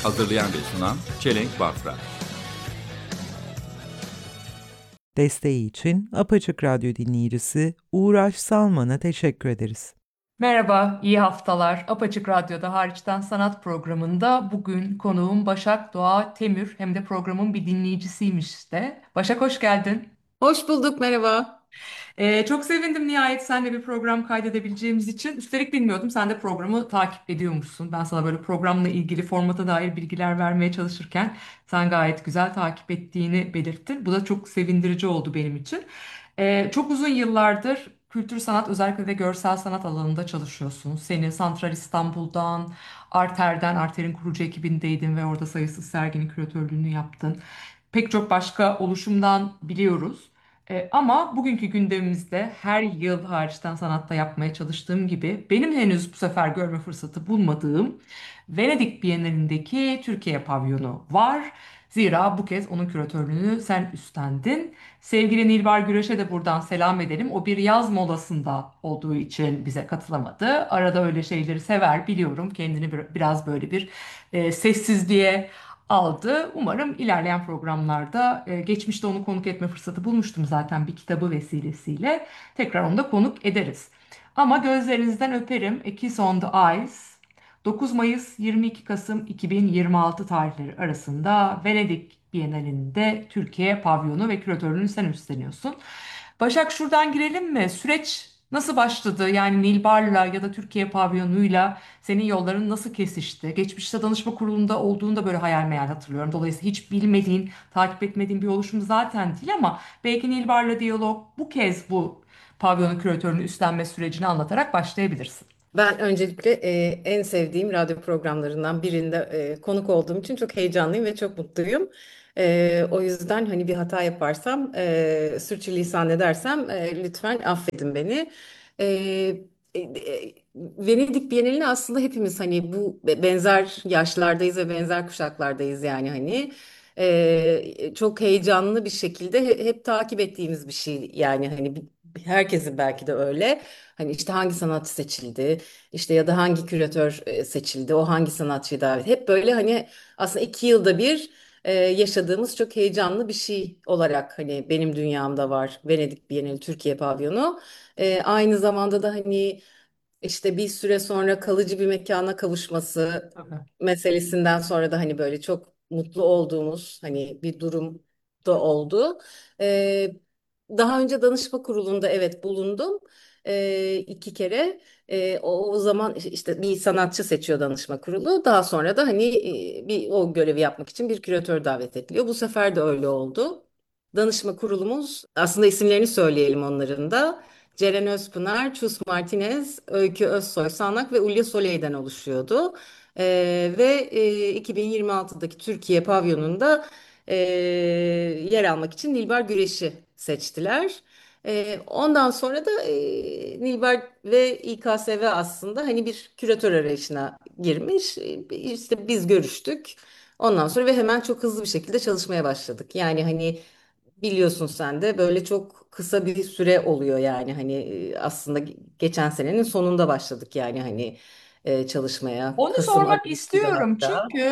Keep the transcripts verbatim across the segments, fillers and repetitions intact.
Hazırlayan ve sunan Çelenk Bafra. Desteği için Apaçık Radyo dinleyicisi Uğraş Salman'a teşekkür ederiz. Merhaba, iyi haftalar. Apaçık Radyo'da Hariçten Sanat programında bugün konuğum Başak Doğa Temür, hem de programın bir dinleyicisiymiş de. Başak, hoş geldin. Hoş bulduk, merhaba. Ee, çok sevindim nihayet seninle bir program kaydedebileceğimiz için. Üstelik bilmiyordum, sen de programı takip ediyormuşsun. Ben sana böyle programla ilgili formata dair bilgiler vermeye çalışırken sen gayet güzel takip ettiğini belirttin. Bu da çok sevindirici oldu benim için. Ee, çok uzun yıllardır kültür sanat, özellikle de görsel sanat alanında çalışıyorsun. Seni Santral İstanbul'dan, Arter'den, Arter'in kurucu ekibindeydin ve orada sayısız serginin küratörlüğünü yaptın. Pek çok başka oluşumdan biliyoruz. E, ama bugünkü gündemimizde her yıl hariçten sanatta yapmaya çalıştığım gibi benim henüz bu sefer görme fırsatı bulmadığım Venedik Bienalindeki Türkiye pavyonu var. Zira bu kez onun küratörlüğünü sen üstlendin. Sevgili Nilbar Güreş'e de buradan selam edelim. O bir yaz molasında olduğu için bize katılamadı. Arada öyle şeyleri sever biliyorum. Kendini bir- biraz böyle bir e, sessizliğe aldı. Umarım ilerleyen programlarda e, geçmişte onu konuk etme fırsatı bulmuştum zaten bir kitabı vesilesiyle. Tekrar onu da konuk ederiz. Ama gözlerinizden öperim. A Kiss on the Eyes. dokuz Mayıs yirmi iki Kasım iki bin yirmi altı tarihleri arasında Venedik Bienalinde Türkiye pavyonu ve küratörlüğünü sen üstleniyorsun. Başak, şuradan girelim mi? Süreç nasıl başladı? Yani Nilbar'la ya da Türkiye pavyonuyla senin yolların nasıl kesişti? Geçmişte danışma kurulunda olduğunda böyle hayal meyal hatırlıyorum. Dolayısıyla hiç bilmediğin, takip etmediğin bir oluşum zaten değil, ama belki Nilbar'la diyalog bu kez bu pavyonun küratörünü üstlenme sürecini anlatarak başlayabilirsin. Ben öncelikle e, en sevdiğim radyo programlarından birinde e, konuk olduğum için çok heyecanlıyım ve çok mutluyum. E, o yüzden hani bir hata yaparsam, e, sürçülisan edersem e, lütfen affedin beni. E, e, e, Venedik Bienalini aslında hepimiz hani bu benzer yaşlardayız ve benzer kuşaklardayız yani hani. E, çok heyecanlı bir şekilde he- hep takip ettiğimiz bir şey yani hani bir- herkesin belki de öyle. Hani işte hangi sanatçı seçildi, işte ya da hangi küratör e, seçildi, o hangi sanatçıyı davet. Hep böyle hani aslında iki yılda bir e, yaşadığımız çok heyecanlı bir şey olarak hani benim dünyamda var Venedik Bienali Türkiye Pavyonu. E, aynı zamanda da hani işte bir süre sonra kalıcı bir mekana kavuşması Tabii. meselesinden sonra da hani böyle çok mutlu olduğumuz hani bir durum da oldu. Ee, Daha önce danışma kurulunda evet bulundum ee, iki kere. Ee, o, o zaman işte bir sanatçı seçiyor danışma kurulu. Daha sonra da hani e, bir o görevi yapmak için bir küratör davet ediliyor. Bu sefer de öyle oldu. Danışma kurulumuz aslında isimlerini söyleyelim onların da. Ceren Özpınar, Chus Martinez, Öykü Özsoy Sanak ve Ulya Soley'den oluşuyordu. Ee, ve e, iki bin yirmi altıdaki Türkiye pavyonunda e, yer almak için Nilbar Güreş'i seçtiler. E, ondan sonra da e, Nilbar ve İ K S V aslında hani bir küratör arayışına girmiş. E, işte biz görüştük. Ondan sonra ve hemen çok hızlı bir şekilde çalışmaya başladık. Yani hani biliyorsun sen de böyle çok kısa bir süre oluyor yani hani e, aslında geçen senenin sonunda başladık yani hani e, çalışmaya Onu Kasım sormak ayında istiyorum hatta. çünkü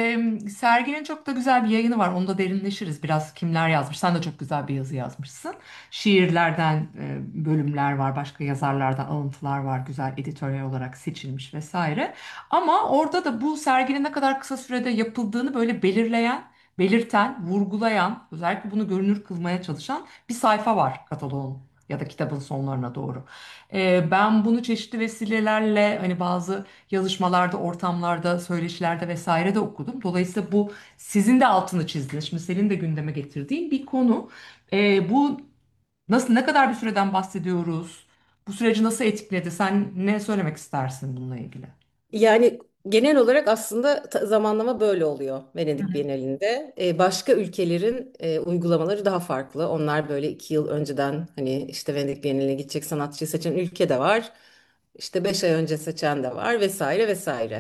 e, serginin çok da güzel bir yayını var. Onu da derinleşiriz biraz, kimler yazmış. Sen de çok güzel bir yazı yazmışsın. Şiirlerden e, bölümler var, başka yazarlardan alıntılar var, güzel editoryal olarak seçilmiş vesaire. Ama orada da bu serginin ne kadar kısa sürede yapıldığını böyle belirleyen, belirten, vurgulayan, özellikle bunu görünür kılmaya çalışan bir sayfa var kataloğun ya da kitabın sonlarına doğru. E, ben bunu çeşitli vesilelerle hani bazı yazışmalarda, ortamlarda, söyleşilerde vesaire de okudum. Dolayısıyla bu sizin de altını çizdiğiniz, şimdi senin de gündeme getirdiğin bir konu. Ee, bu nasıl, ne kadar bir süreden bahsediyoruz? Bu süreci nasıl etkiledi? Sen ne söylemek istersin bununla ilgili? Yani genel olarak aslında ta- zamanlama böyle oluyor Hı Venedik hı. Bienalinde. E, başka ülkelerin e, uygulamaları daha farklı. Onlar böyle iki yıl önceden hani işte Venedik Bienali'ne gidecek sanatçıyı seçen ülke de var. İşte beş ay önce seçen de var vesaire vesaire.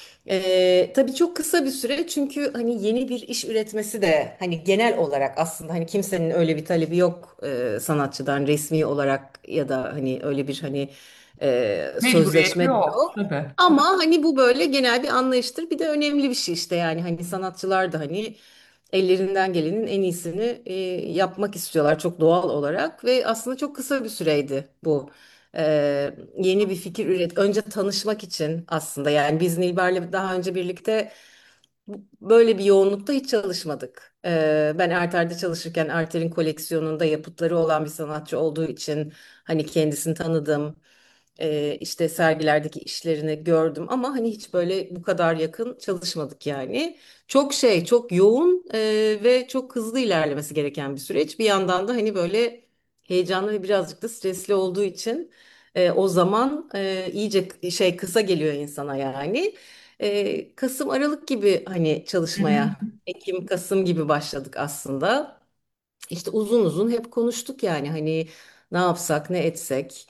E, tabii çok kısa bir süre çünkü hani yeni bir iş üretmesi de hani genel olarak aslında hani kimsenin öyle bir talebi yok e, sanatçıdan resmi olarak ya da hani öyle bir hani e, Mecburiyeti sözleşme de yok yok. tabii. Ama hani bu böyle genel bir anlayıştır. Bir de önemli bir şey işte, yani hani sanatçılar da hani ellerinden gelenin en iyisini e, yapmak istiyorlar çok doğal olarak ve aslında çok kısa bir süreydi bu. Ee, yeni bir fikir üret. Önce tanışmak için aslında, yani biz Nilber'le daha önce birlikte bu- böyle bir yoğunlukta hiç çalışmadık. Ee, ben Erter'de çalışırken Erter'in koleksiyonunda yapıtları olan bir sanatçı olduğu için hani kendisini tanıdım. Ee, işte sergilerdeki işlerini gördüm ama hani hiç böyle bu kadar yakın çalışmadık yani. Çok şey, çok yoğun e, ve çok hızlı ilerlemesi gereken bir süreç. Bir yandan da hani böyle heyecanlı ve birazcık da stresli olduğu için e, o zaman e, iyice şey kısa geliyor insana yani. E, Kasım Aralık gibi hani Hı hı. çalışmaya, Ekim Kasım gibi başladık aslında. İşte uzun uzun hep konuştuk yani hani ne yapsak ne etsek.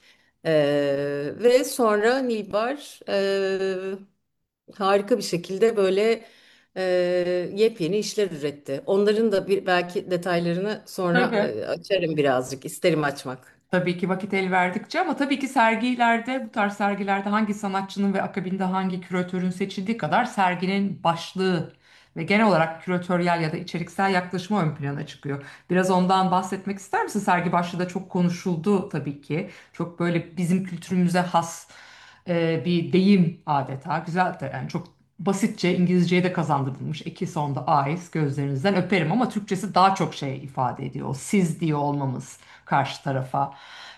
Ee, ve sonra Nilbar e, harika bir şekilde böyle e, yepyeni işler üretti. Onların da bir, belki detaylarını sonra Tabii. e, açarım, birazcık isterim açmak. Tabii ki vakit el verdikçe ama tabii ki sergilerde bu tarz sergilerde hangi sanatçının ve akabinde hangi küratörün seçildiği kadar serginin başlığı ve genel olarak küratöryel ya da içeriksel yaklaşımı ön plana çıkıyor. Biraz ondan bahsetmek ister misin? Sergi başlığı da çok konuşuldu tabii ki. Çok böyle bizim kültürümüze has e, bir deyim adeta. Güzel de yani çok basitçe İngilizceye de kazandırılmış. Ekis on the eyes, gözlerinizden öperim ama Türkçesi daha çok şey ifade ediyor. O siz diyor olmamız karşı tarafa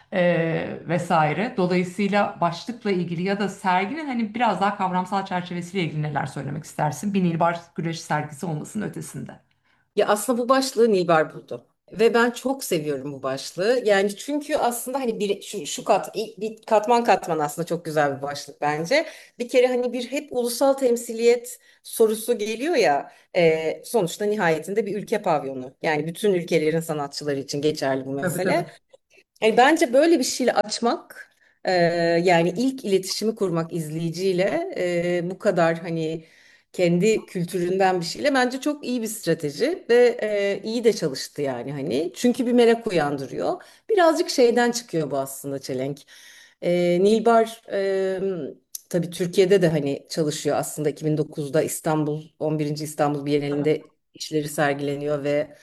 e, vesaire. Dolayısıyla başlıkla ilgili ya da serginin hani biraz daha kavramsal çerçevesiyle ilgili neler söylemek istersin? Bir Nilbar Güreş sergisi olmasının ötesinde. Ya aslında bu başlığı Nilbar buldu. Ve ben çok seviyorum bu başlığı. Yani çünkü aslında hani bir, şu, şu kat, bir katman katman aslında çok güzel bir başlık bence. Bir kere hani bir hep ulusal temsiliyet sorusu geliyor ya. E, sonuçta nihayetinde bir ülke pavyonu. Yani bütün ülkelerin sanatçıları için geçerli bu Tabii tabii. mesele. Yani bence böyle bir şeyle açmak, e, yani ilk iletişimi kurmak izleyiciyle e, bu kadar hani kendi kültüründen bir şeyle bence çok iyi bir strateji ve e, iyi de çalıştı yani hani. Çünkü bir merak uyandırıyor. Birazcık şeyden çıkıyor bu aslında Çelenk. E, Nilbar e, tabii Türkiye'de de hani çalışıyor aslında. iki bin dokuzda İstanbul on birinci İstanbul Bienalinde işleri sergileniyor ve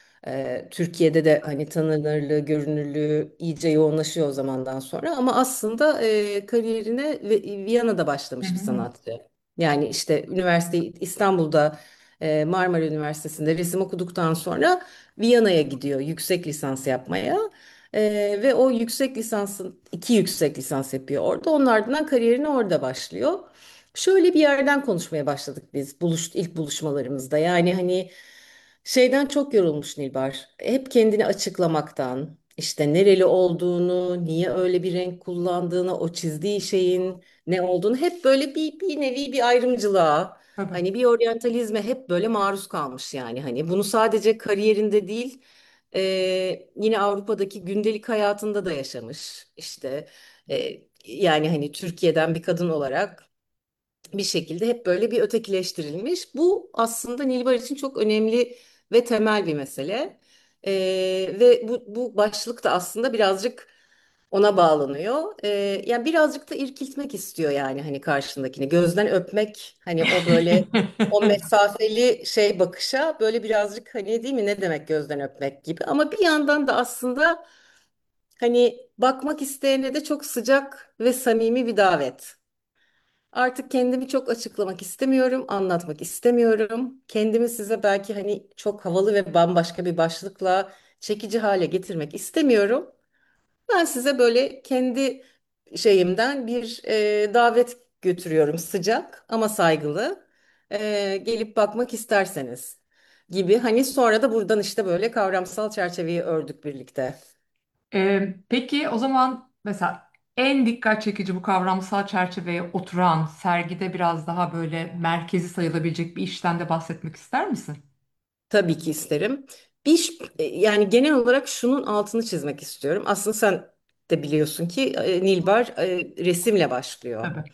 ee, Türkiye'de de hani tanınırlığı, görünürlüğü iyice yoğunlaşıyor o zamandan sonra. Ama aslında e, kariyerine Vi- Viyana'da Hı başlamış bir hı. sanatçı. Yani işte üniversite İstanbul'da e, Marmara Üniversitesi'nde resim okuduktan sonra Viyana'ya gidiyor yüksek lisans yapmaya. E, ve o yüksek lisansın iki yüksek lisans yapıyor orada. Onun ardından kariyerine orada başlıyor. Şöyle bir yerden konuşmaya başladık biz buluş, ilk buluşmalarımızda. Yani hani şeyden çok yorulmuş Nilbar. Hep kendini açıklamaktan, işte nereli olduğunu, niye öyle bir renk kullandığını, o çizdiği şeyin ne olduğunu hep böyle bir, bir nevi bir ayrımcılığa, Tabii. hani bir oryantalizme hep böyle maruz kalmış yani. Hani bunu sadece kariyerinde değil, e, yine Avrupa'daki gündelik hayatında da yaşamış. İşte e, yani hani Türkiye'den bir kadın olarak bir şekilde hep böyle bir ötekileştirilmiş. Bu aslında Nilbar için çok önemli ve temel bir mesele. Ee, ve bu, bu başlık da aslında birazcık ona bağlanıyor. Ee, yani birazcık da irkiltmek istiyor yani hani karşındakini. Gözden öpmek, hani o böyle o mesafeli şey bakışa böyle birazcık hani değil mi, ne demek gözden öpmek gibi. Ama bir yandan da aslında hani bakmak isteyene de çok sıcak ve samimi bir davet. Artık kendimi çok açıklamak istemiyorum, anlatmak istemiyorum. Kendimi size belki hani çok havalı ve bambaşka bir başlıkla çekici hale getirmek istemiyorum. Ben size böyle kendi şeyimden bir e, davet götürüyorum, sıcak ama saygılı. E, gelip bakmak isterseniz gibi. Hani sonra da buradan işte böyle kavramsal çerçeveyi ördük birlikte. Ee, peki o zaman mesela en dikkat çekici bu kavramsal çerçeveye oturan sergide biraz daha böyle merkezi sayılabilecek bir işten de bahsetmek ister misin? Tabii ki isterim. Bir ş- e, yani genel olarak şunun altını çizmek istiyorum. Aslında sen de biliyorsun ki e, Nilbar e, resimle başlıyor. Tabii.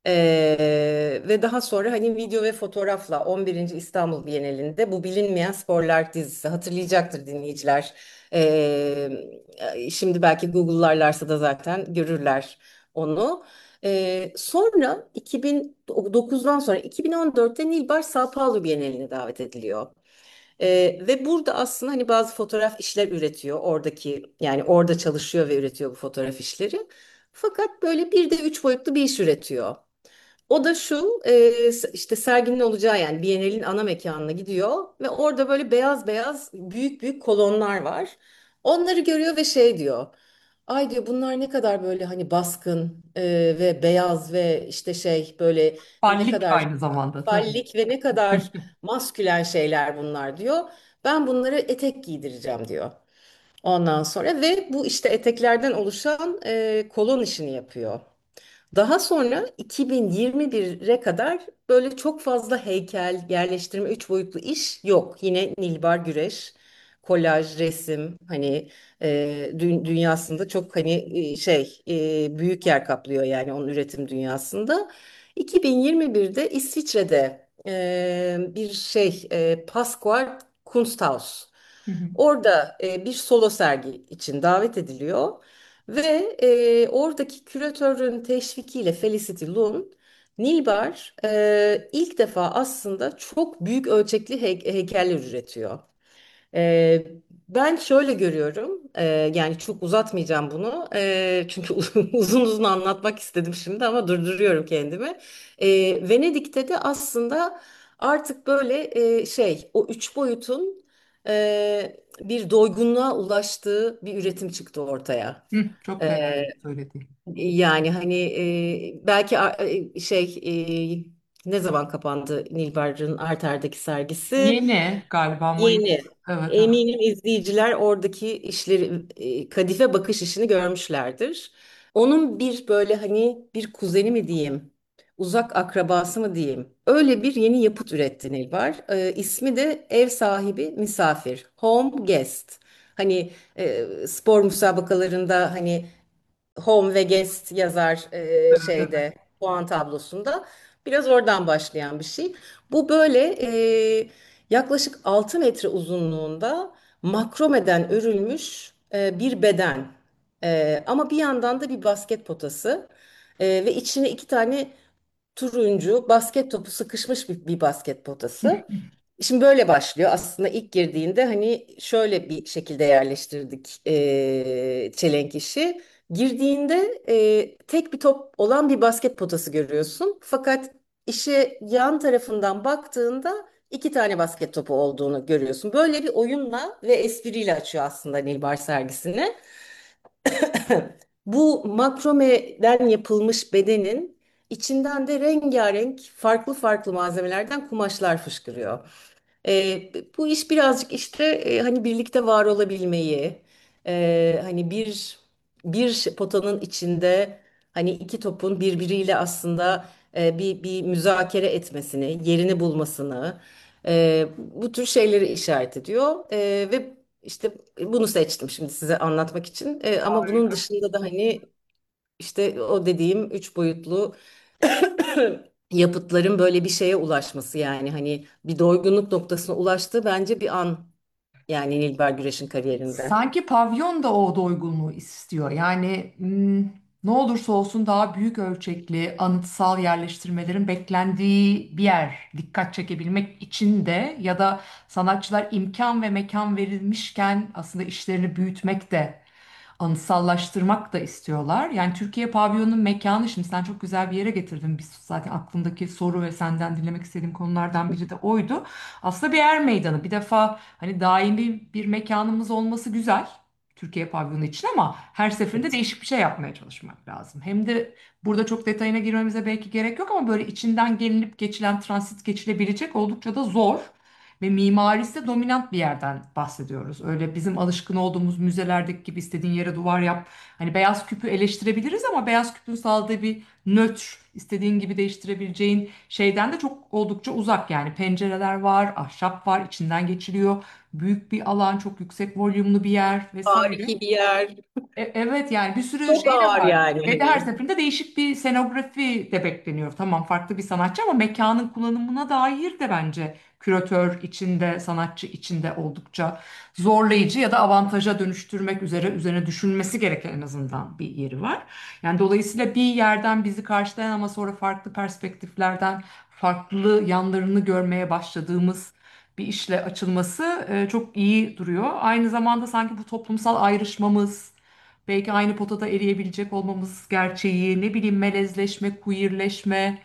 Ee, ve daha sonra hani video ve fotoğrafla on birinci İstanbul Bienalinde bu Bilinmeyen Sporlar dizisi hatırlayacaktır dinleyiciler. Ee, şimdi belki Google'larlarsa da zaten görürler onu. Ee, sonra iki bin dokuzdan sonra iki bin on dörtte Nilbar Sao Paulo Bienali'ne davet ediliyor. Ee, ve burada aslında hani bazı fotoğraf işler üretiyor. Oradaki yani orada çalışıyor ve üretiyor bu fotoğraf işleri. Fakat böyle bir de üç boyutlu bir iş üretiyor. O da şu e, işte serginin olacağı yani Biennale'in ana mekanına gidiyor ve orada böyle beyaz beyaz büyük büyük kolonlar var. Onları görüyor ve şey diyor. Ay diyor bunlar ne kadar böyle hani baskın e, ve beyaz ve işte şey böyle ne Fallik kadar aynı zamanda tabii. fallik ve ne kadar maskülen şeyler bunlar diyor. Ben bunları etek giydireceğim diyor. Ondan sonra ve bu işte eteklerden oluşan e, kolon işini yapıyor. Daha sonra iki bin yirmi bire kadar böyle çok fazla heykel, yerleştirme, üç boyutlu iş yok. Yine Nilbar Güreş, kolaj, resim hani e, dü- dünyasında çok hani e, şey e, büyük yer kaplıyor yani onun üretim dünyasında. iki bin yirmi birde İsviçre'de e, bir şey e, Pascual Kunsthaus. Hı hı. Orada e, bir solo sergi için davet ediliyor. Ve e, oradaki küratörün teşvikiyle Felicity Loon, Nilbar e, ilk defa aslında çok büyük ölçekli hey- heykeller üretiyor. E, Ben şöyle görüyorum, e, yani çok uzatmayacağım bunu, e, çünkü uzun uzun anlatmak istedim şimdi ama durduruyorum kendimi. E, Venedik'te de aslında artık böyle e, şey, o üç boyutun e, bir doygunluğa ulaştığı bir üretim çıktı ortaya. Hı, çok E, değerli söylediğin. Yani hani e, belki a- e, şey e, ne zaman kapandı Nilbar'ın Arter'deki sergisi? Yeni galiba Mayıs. Yeni. Evet, evet. Eminim izleyiciler oradaki işleri, e, kadife bakış işini görmüşlerdir. Onun bir böyle hani bir kuzeni mi diyeyim, uzak akrabası mı diyeyim, öyle bir yeni yapıt üretti Nilbar. E, ismi de ev sahibi misafir, home guest. Hani e, spor müsabakalarında hani home ve guest yazar e, Evet, evet. şeyde puan tablosunda. Biraz oradan başlayan bir şey. Bu böyle e, yaklaşık altı metre uzunluğunda makromeden örülmüş e, bir beden. E, ama bir yandan da bir basket potası. E, ve içine iki tane turuncu basket topu sıkışmış bir, bir basket potası. Şimdi böyle başlıyor. Aslında ilk girdiğinde hani şöyle bir şekilde yerleştirdik e, çelenk işi. Girdiğinde e, tek bir top olan bir basket potası görüyorsun. Fakat işe yan tarafından baktığında iki tane basket topu olduğunu görüyorsun. Böyle bir oyunla ve espriyle açıyor aslında Nilbar sergisini. Bu makromeden yapılmış bedenin içinden de rengarenk farklı farklı malzemelerden kumaşlar fışkırıyor. Ee, Bu iş birazcık işte e, hani birlikte var olabilmeyi, e, hani bir bir ş- potanın içinde hani iki topun birbiriyle aslında e, bir bir müzakere etmesini, yerini bulmasını, e, bu tür şeyleri işaret ediyor. E, ve işte bunu seçtim şimdi size anlatmak için. E, ama bunun Harika. dışında da hani işte o dediğim üç boyutlu yapıtların böyle bir şeye ulaşması yani hani bir doygunluk noktasına ulaştığı bence bir an yani Nilber Güreş'in kariyerinde. Sanki pavyon da o doygunluğu istiyor. Yani hmm, ne olursa olsun daha büyük ölçekli anıtsal yerleştirmelerin beklendiği bir yer dikkat çekebilmek için de ya da sanatçılar imkan ve mekan verilmişken aslında işlerini büyütmek de anıtsallaştırmak da istiyorlar. Yani Türkiye pavyonunun mekanı şimdi sen çok güzel bir yere getirdin. Biz zaten aklımdaki soru ve senden dinlemek istediğim konulardan biri de oydu. Aslında bir er meydanı. Bir defa hani daimi bir mekanımız olması güzel. Türkiye pavyonu için ama her seferinde Evet. değişik bir şey yapmaya çalışmak lazım. Hem de burada çok detayına girmemize belki gerek yok ama böyle içinden gelinip geçilen, transit geçilebilecek oldukça da zor. Ve mimarisi de dominant bir yerden bahsediyoruz. Öyle bizim alışkın olduğumuz müzelerdeki gibi istediğin yere duvar yap. Hani beyaz küpü eleştirebiliriz ama beyaz küpün sağladığı bir nötr, istediğin gibi değiştirebileceğin şeyden de çok oldukça uzak. Yani pencereler var, ahşap var, içinden geçiliyor. Büyük bir alan, çok yüksek volümlü bir yer vesaire. Tarihi bir yer. E- evet yani bir sürü Çok şey de ağır var. yani Ve de her hani. seferinde değişik bir scenografi de bekleniyor. Tamam farklı bir sanatçı ama mekanın kullanımına dair de bence küratör içinde, sanatçı içinde oldukça zorlayıcı ya da avantaja dönüştürmek üzere üzerine düşünülmesi gereken en azından bir yeri var. Yani dolayısıyla bir yerden bizi karşılayan ama sonra farklı perspektiflerden farklı yanlarını görmeye başladığımız bir işle açılması e, çok iyi duruyor. Aynı zamanda sanki bu toplumsal ayrışmamız, belki aynı potada eriyebilecek olmamız gerçeği, ne bileyim melezleşme, queerleşme,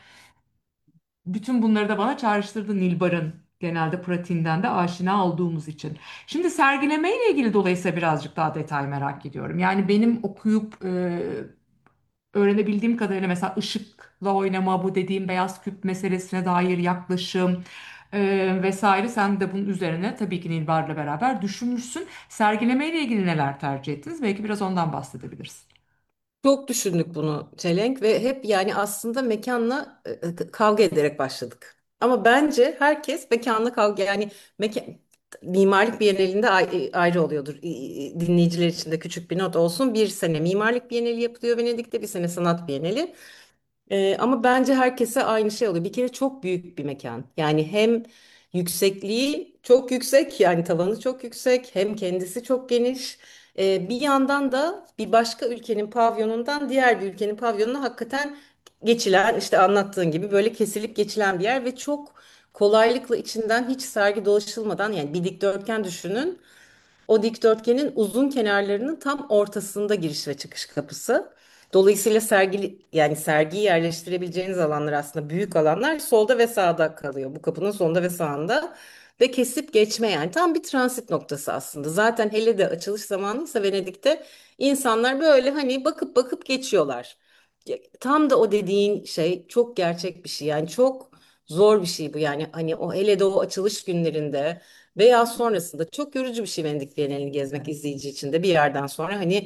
bütün bunları da bana çağrıştırdı Nilbar'ın genelde pratiğinden de aşina olduğumuz için. Şimdi sergileme ile ilgili dolayısıyla birazcık daha detay merak ediyorum. Yani benim okuyup e, öğrenebildiğim kadarıyla mesela ışıkla oynama, bu dediğim beyaz küp meselesine dair yaklaşım e, vesaire, sen de bunun üzerine tabii ki Nilbar'la beraber düşünmüşsün. Sergileme ile ilgili neler tercih ettiniz? Belki biraz ondan bahsedebiliriz. Çok düşündük bunu Çelenk ve hep yani aslında mekanla e, kavga ederek başladık. Ama bence herkes mekanla kavga yani mekan, mimarlık bienalinde ay- ayrı oluyordur. İ- i- Dinleyiciler için de küçük bir not olsun. Bir sene mimarlık bienali yapılıyor Venedik'te, bir sene sanat bienali. Ee, ama bence herkese aynı şey oluyor. Bir kere çok büyük bir mekan. Yani hem yüksekliği çok yüksek, yani tavanı çok yüksek, hem kendisi çok geniş. Ee, bir yandan da bir başka ülkenin pavyonundan diğer bir ülkenin pavyonuna hakikaten geçilen, işte anlattığın gibi böyle kesilip geçilen bir yer ve çok kolaylıkla içinden hiç sergi dolaşılmadan, yani bir dikdörtgen düşünün. O dikdörtgenin uzun kenarlarının tam ortasında giriş ve çıkış kapısı. Dolayısıyla sergi, yani sergiyi yerleştirebileceğiniz alanlar aslında büyük alanlar solda ve sağda kalıyor. Bu kapının sonunda ve sağında ve kesip geçme, yani tam bir transit noktası aslında. Zaten hele de açılış zamanıysa Venedik'te insanlar böyle hani bakıp bakıp geçiyorlar. Ya, tam da o dediğin şey çok gerçek bir şey. Yani çok zor bir şey bu. Yani hani o hele de o açılış günlerinde veya sonrasında çok yorucu bir şey Venedik Bienalini gezmek izleyici için de bir yerden sonra hani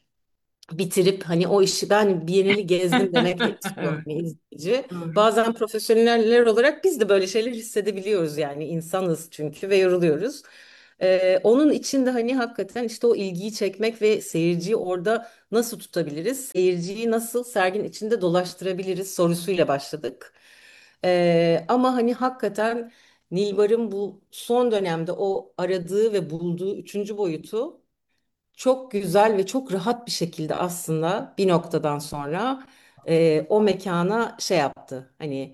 bitirip hani o işi ben Bienali gezdim demek de istiyor Evet, hani izleyici. doğru. Bazen profesyoneller olarak biz de böyle şeyler hissedebiliyoruz, yani insanız çünkü ve yoruluyoruz. Ee, onun için de hani hakikaten işte o ilgiyi çekmek ve seyirciyi orada nasıl tutabiliriz? Seyirciyi nasıl serginin içinde dolaştırabiliriz sorusuyla başladık. Ee, ama hani hakikaten Nilbar'ın bu son dönemde o aradığı ve bulduğu üçüncü boyutu çok güzel ve çok rahat bir şekilde aslında bir noktadan sonra e, o mekana şey yaptı. Hani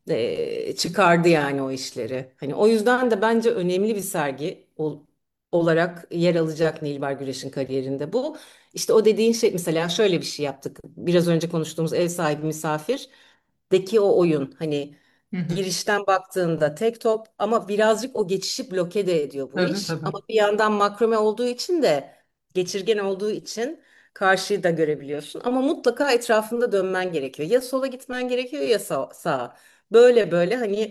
e, çıkardı yani o işleri. Hani o yüzden de bence önemli bir sergi ol- olarak yer alacak Nilbar Güreş'in kariyerinde bu. İşte o dediğin şey, mesela şöyle bir şey yaptık. Biraz önce konuştuğumuz ev sahibi misafirdeki o oyun, hani Hı hı. girişten baktığında tek top ama birazcık o geçişi bloke de ediyor bu Tabii iş. tabii. Ama bir yandan makrome olduğu için de, geçirgen olduğu için karşıyı da görebiliyorsun. Ama mutlaka etrafında dönmen gerekiyor. Ya sola gitmen gerekiyor ya sağ, sağa. Böyle böyle hani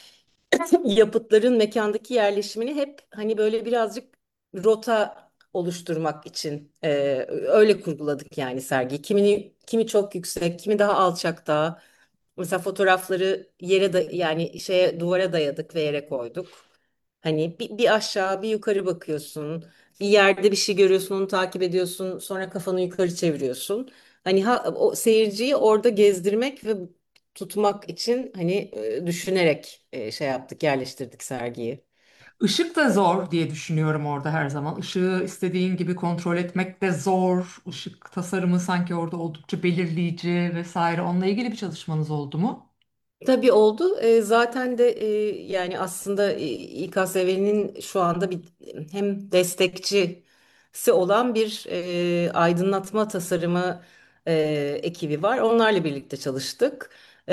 yapıtların mekandaki yerleşimini hep hani böyle birazcık rota oluşturmak için e, öyle kurguladık yani sergiyi. Kimini, kimi çok yüksek, kimi daha alçakta. Mesela fotoğrafları yere da yani şeye duvara dayadık ve yere koyduk. Hani bir, bir aşağı bir yukarı bakıyorsun. Bir yerde bir şey görüyorsun, onu takip ediyorsun. Sonra kafanı yukarı çeviriyorsun. Hani ha, o seyirciyi orada gezdirmek ve tutmak için hani e, düşünerek e, şey yaptık, yerleştirdik sergiyi. Işık da zor diye düşünüyorum orada her zaman. Işığı istediğin gibi kontrol etmek de zor. Işık tasarımı sanki orada oldukça belirleyici vesaire. Onunla ilgili bir çalışmanız oldu mu? Tabii oldu. E, zaten de e, yani aslında e, İ K S V'nin şu anda bir hem destekçisi olan bir e, aydınlatma tasarımı e, ekibi var. Onlarla birlikte çalıştık.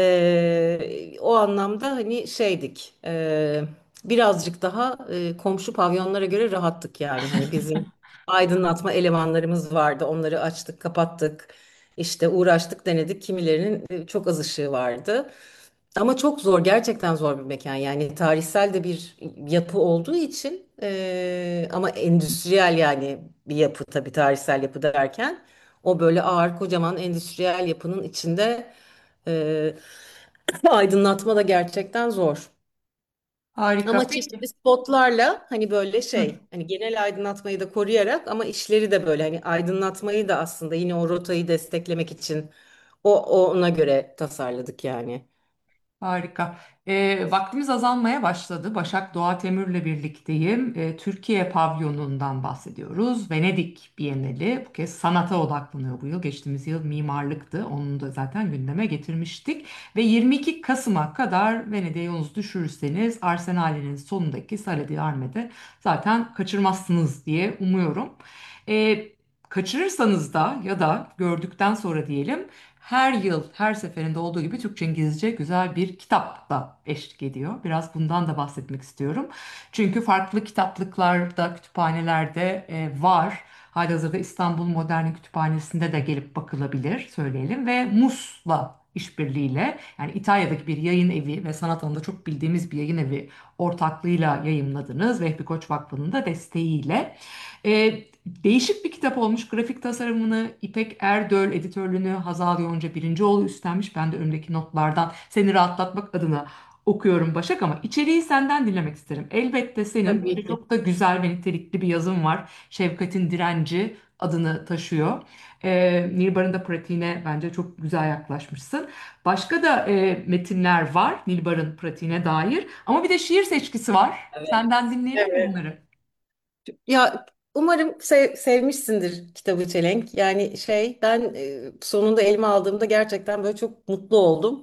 E, o anlamda hani şeydik, e, birazcık daha e, komşu pavyonlara göre rahattık yani. Hani bizim aydınlatma elemanlarımız vardı. Onları açtık, kapattık. İşte uğraştık, denedik. Kimilerinin e, çok az ışığı vardı. Ama çok zor, gerçekten zor bir mekan. Yani tarihsel de bir yapı olduğu için eee, ama endüstriyel yani bir yapı, tabii tarihsel yapı derken o böyle ağır kocaman endüstriyel yapının içinde eee, aydınlatma da gerçekten zor. Harika. Ama Peki. çeşitli spotlarla hani böyle Hı. şey, hani genel aydınlatmayı da koruyarak ama işleri de böyle hani aydınlatmayı da aslında yine o rotayı desteklemek için o o- ona göre tasarladık yani. Harika. E, vaktimiz azalmaya başladı. Başak Doğa Temür'le birlikteyim. E, Türkiye pavyonundan bahsediyoruz. Venedik Bienali bu kez sanata odaklanıyor bu yıl. Geçtiğimiz yıl mimarlıktı. Onu da zaten gündeme getirmiştik. Ve yirmi iki Kasım'a kadar Venedik'e yolunuzu düşürürseniz Arsenal'in sonundaki Sala di Arme'de zaten kaçırmazsınız diye umuyorum. E, Kaçırırsanız da ya da gördükten sonra diyelim her yıl, her seferinde olduğu gibi Türkçe İngilizce güzel bir kitap da eşlik ediyor. Biraz bundan da bahsetmek istiyorum. Çünkü farklı kitaplıklarda, kütüphanelerde e, var. Halihazırda İstanbul Modern Kütüphanesi'nde de gelip bakılabilir, söyleyelim. Ve MUS'la işbirliğiyle, yani İtalya'daki bir yayın evi ve sanat alanında çok bildiğimiz bir yayın evi ortaklığıyla yayımladınız. Vehbi Koç Vakfı'nın da desteğiyle. E, Değişik bir kitap olmuş. Grafik tasarımını İpek Erdöl, editörlüğünü Hazal Yonca Birincioğlu üstlenmiş. Ben de önümdeki notlardan seni rahatlatmak adına okuyorum Başak, ama içeriği senden dinlemek isterim. Elbette senin Tabii böyle ki. çok da güzel ve nitelikli bir yazın var. Şefkat'in Direnci adını taşıyor. Ee, Nilbar'ın da pratiğine bence çok güzel yaklaşmışsın. Başka da e, metinler var Nilbar'ın pratiğine dair. Ama bir de şiir seçkisi var. Senden dinleyelim mi Evet. bunları? Ya umarım sev- sevmişsindir kitabı Çelenk. Yani şey ben e, sonunda elime aldığımda gerçekten böyle çok mutlu oldum.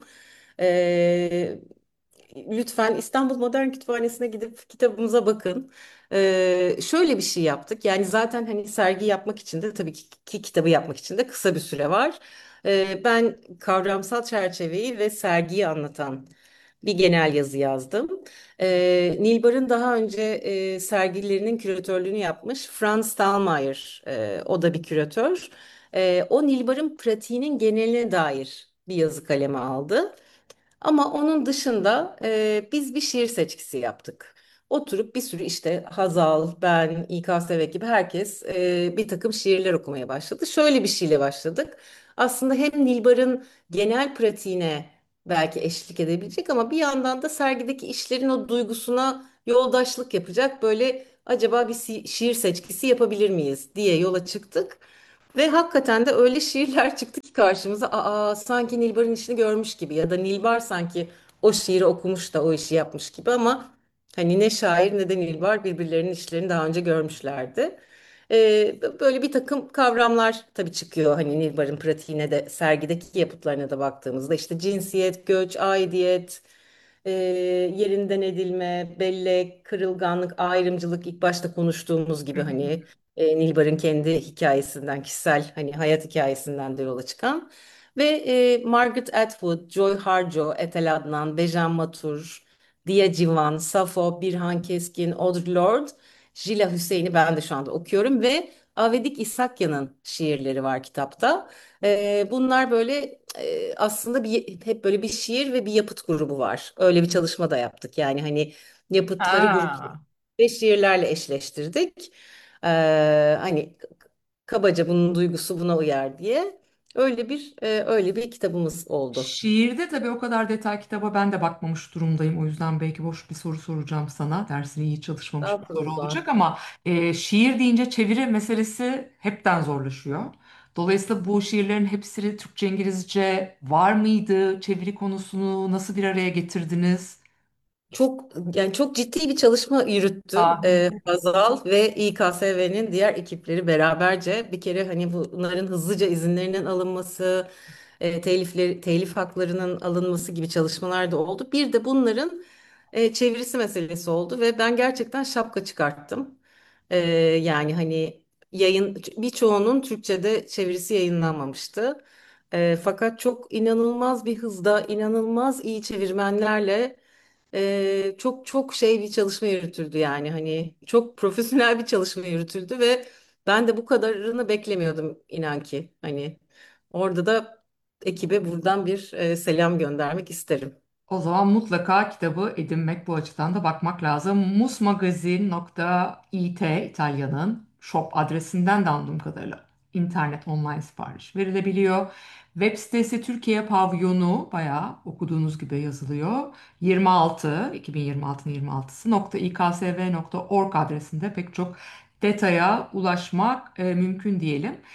E, Lütfen İstanbul Modern Kütüphanesi'ne gidip kitabımıza bakın. E, şöyle bir şey yaptık. Yani zaten hani sergi yapmak için de tabii ki, ki kitabı yapmak için de kısa bir süre var. E, ben kavramsal çerçeveyi ve sergiyi anlatan bir genel yazı yazdım. E, Nilbar'ın daha önce e, sergilerinin küratörlüğünü yapmış Franz Stallmayer, e, o da bir küratör. E, o Nilbar'ın pratiğinin geneline dair bir yazı kaleme aldı. Ama onun dışında e, biz bir şiir seçkisi yaptık. Oturup bir sürü işte Hazal, ben, İ K S V gibi herkes e, bir takım şiirler okumaya başladı. Şöyle bir şeyle başladık. Aslında hem Nilbar'ın genel pratiğine belki eşlik edebilecek ama bir yandan da sergideki işlerin o duygusuna yoldaşlık yapacak böyle acaba bir si- şiir seçkisi yapabilir miyiz diye yola çıktık. Ve hakikaten de öyle şiirler çıktı ki karşımıza. Aa, sanki Nilbar'ın işini görmüş gibi ya da Nilbar sanki o şiiri okumuş da o işi yapmış gibi ama hani ne şair ne de Nilbar birbirlerinin işlerini daha önce görmüşlerdi. Ee, böyle bir takım kavramlar tabii çıkıyor hani Nilbar'ın pratiğine de sergideki yapıtlarına da baktığımızda işte cinsiyet, göç, aidiyet, e, yerinden edilme, bellek, kırılganlık, ayrımcılık ilk başta konuştuğumuz Hı gibi hı. hani e, Nilbar'ın kendi hikayesinden, kişisel hani hayat hikayesinden de yola çıkan ve e, Margaret Atwood, Joy Harjo, Etel Adnan, Bejan Matur, Dia Civan, Safo, Birhan Keskin, Audre Lorde, Jila Hüseyin'i ben de şu anda okuyorum ve Avedik İsakya'nın şiirleri var kitapta. E, bunlar böyle e, aslında bir hep böyle bir şiir ve bir yapıt grubu var. Öyle bir çalışma da yaptık. Yani hani yapıtları grup Ha. ve şiirlerle eşleştirdik. Ee, hani kabaca bunun duygusu buna uyar diye öyle bir e, öyle bir kitabımız oldu. Şiirde tabii o kadar detay kitaba ben de bakmamış durumdayım. O yüzden belki boş bir soru soracağım sana. Dersini iyi çalışmamış bir soru Estağfurullah. olacak ama e, şiir deyince çeviri meselesi hepten zorlaşıyor. Dolayısıyla bu şiirlerin hepsi Türkçe, İngilizce var mıydı? Çeviri konusunu nasıl bir araya getirdiniz? Çok yani çok ciddi bir çalışma yürüttü Tahmin. e, Hazal ve İ K S V'nin diğer ekipleri beraberce bir kere hani bunların hızlıca izinlerinin alınması, e, telifleri, telif haklarının alınması gibi çalışmalar da oldu. Bir de bunların e, çevirisi meselesi oldu ve ben gerçekten şapka çıkarttım. E, Yani hani yayın birçoğunun Türkçe'de çevirisi yayınlanmamıştı. E, fakat çok inanılmaz bir hızda, inanılmaz iyi çevirmenlerle ee, çok çok şey bir çalışma yürütüldü yani hani çok profesyonel bir çalışma yürütüldü ve ben de bu kadarını beklemiyordum inan ki hani orada da ekibe buradan bir e, selam göndermek isterim. O zaman mutlaka kitabı edinmek, bu açıdan da bakmak lazım. musmagazin nokta it İtalya'nın shop adresinden de anladığım kadarıyla internet online sipariş verilebiliyor. Web sitesi Türkiye Pavyonu, bayağı okuduğunuz gibi yazılıyor. yirmi altı iki bin yirmi altının yirmi altısı nokta iksv nokta org adresinde pek çok detaya ulaşmak e, mümkün diyelim.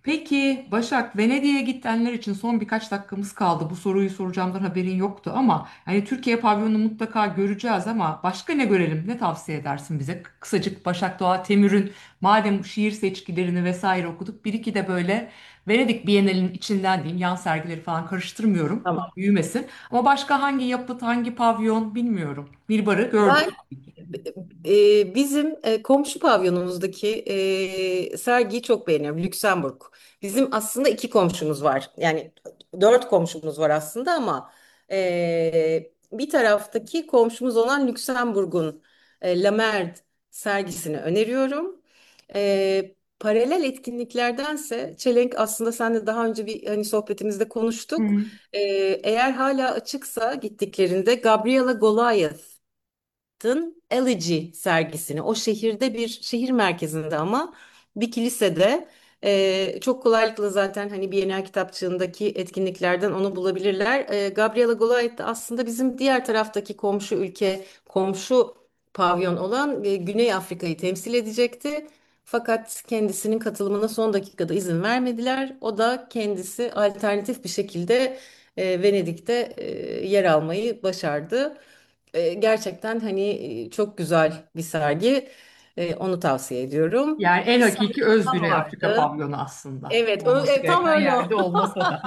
Peki Başak, Venedik'e gidenler için son birkaç dakikamız kaldı. Bu soruyu soracağımdan haberin yoktu ama hani Türkiye pavyonunu mutlaka göreceğiz ama başka ne görelim? Ne tavsiye edersin bize? Kısacık Başak Doğa Temür'ün madem şiir seçkilerini vesaire okuduk, bir iki de böyle Venedik Bienalinin içinden diyeyim, yan sergileri falan karıştırmıyorum. Tamam. Büyümesin. Ama başka hangi yapıt, hangi pavyon bilmiyorum. Nilbar'ı gördük. Ben e, bizim e, komşu pavyonumuzdaki e, sergiyi çok beğeniyorum. Lüksemburg. Bizim aslında iki komşumuz var. Yani dört komşumuz var aslında ama e, bir taraftaki komşumuz olan Lüksemburg'un e, La Merde sergisini öneriyorum. E, paralel etkinliklerdense Çelenk, aslında sen de daha önce bir hani sohbetimizde Hı konuştuk. hı. E, eğer hala açıksa gittiklerinde Gabriela Goliath Tın Elegy sergisini, o şehirde, bir şehir merkezinde ama bir kilisede, e, çok kolaylıkla zaten hani Bienal kitapçığındaki etkinliklerden onu bulabilirler. E, Gabriela Goliath de aslında bizim diğer taraftaki komşu ülke, komşu pavyon olan e, Güney Afrika'yı temsil edecekti. Fakat kendisinin katılımına son dakikada izin vermediler. O da kendisi alternatif bir şekilde e, Venedik'te e, yer almayı başardı. E, gerçekten hani e, çok güzel bir sergi. E, onu tavsiye ediyorum. Yani en Bir hakiki sergi öz daha Güney Afrika vardı. pavyonu aslında. Evet, ö- Olması e, tam gereken öyle o. yerde olmasa da.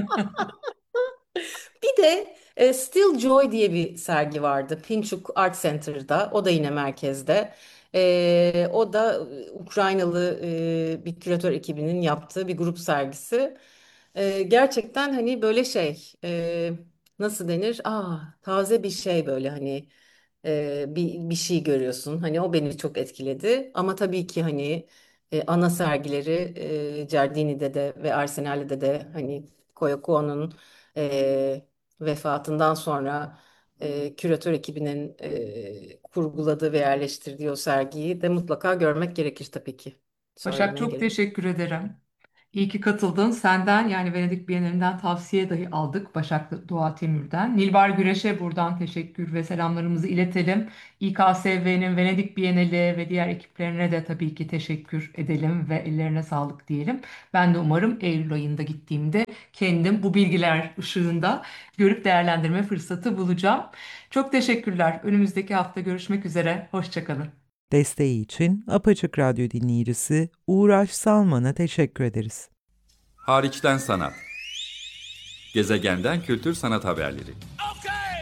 Bir de e, Still Joy diye bir sergi vardı. Pinchuk Art Center'da. O da yine merkezde. E, o da e, Ukraynalı e, bir küratör ekibinin yaptığı bir grup sergisi. E, gerçekten hani böyle şey, e, nasıl denir? Aa, taze bir şey, böyle hani e, bir, bir şey görüyorsun. Hani o beni çok etkiledi. Ama tabii ki hani e, ana sergileri e, Giardini'de de ve Arsenal'de de hani Koyoko'nun e, vefatından sonra e, küratör ekibinin e, kurguladığı ve yerleştirdiği o sergiyi de mutlaka görmek gerekir tabii ki. Başak, Söylemeye çok gerek. teşekkür ederim. İyi ki katıldın. Senden yani Venedik Bienalinden tavsiye dahi aldık Başak Doğa Temür'den. Nilbar Güreş'e buradan teşekkür ve selamlarımızı iletelim. İ K S V'nin Venedik Bienali ve diğer ekiplerine de tabii ki teşekkür edelim ve ellerine sağlık diyelim. Ben de umarım Eylül ayında gittiğimde kendim bu bilgiler ışığında görüp değerlendirme fırsatı bulacağım. Çok teşekkürler. Önümüzdeki hafta görüşmek üzere. Hoşçakalın. Desteği için Apaçık Radyo dinleyicisi Uğraş Salman'a teşekkür ederiz. Hariçten sanat. Gezegenden kültür sanat haberleri.